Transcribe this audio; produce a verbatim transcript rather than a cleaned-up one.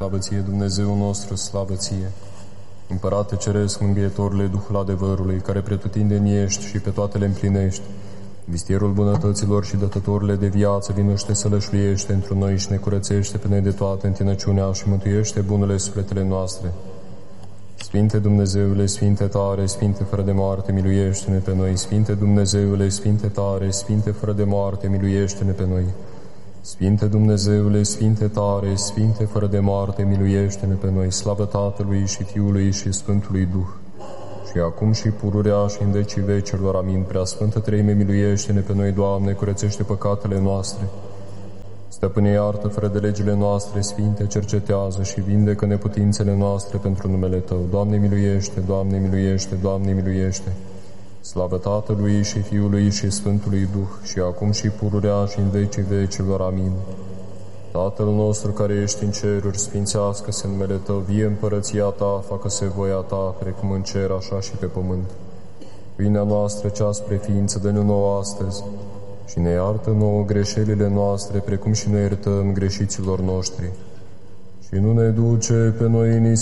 slavă ție, Dumnezeu nostru, slavă ție. Împărate Ceresc, Mângâietorule, Duhul adevărului, care pretutindeni ești și pe toate le împlinești, vistierul bunătăților și dătătorile de viață, vinuște să lășluiește într noi și ne curățește pe noi de toată întinăciunea și mântuiește bunele sufletele noastre. Sfinte Dumnezeule, Sfinte tare, Sfinte fără de moarte, miluiește-ne pe noi. Sfinte Dumnezeule, Sfinte tare, Sfinte fără de moarte, miluiește-ne pe noi. Sfinte Dumnezeule, Sfinte tare, Sfinte fără de moarte, miluiește-ne pe noi. Slavă Tatălui și Fiului și Sfântului Duh, și acum și pururea și în vecii vecilor. Amin. Preasfântă Treime, miluiește-ne pe noi, Doamne, curățește păcatele noastre. Stăpâne, iartă fără de legile noastre sfinte, cercetează și vindecă neputințele noastre pentru numele Tău. Doamne miluiește, Doamne miluiește, Doamne miluiește. Slavă Tatălui și Fiului și Sfântului Duh, și acum și pururea și în vecii vecilor. Amin. Tatăl nostru care ești în ceruri, sfințească-se numele Tău, vie împărăția Ta, facă-se voia Ta, precum în cer, așa și pe pământ. Pâinea noastră cea spre ființă, dă-ne nouă astăzi, și ne iartă nouă greșelile noastre, precum și noi iertăm greșiților noștri. Și nu ne duce pe noi în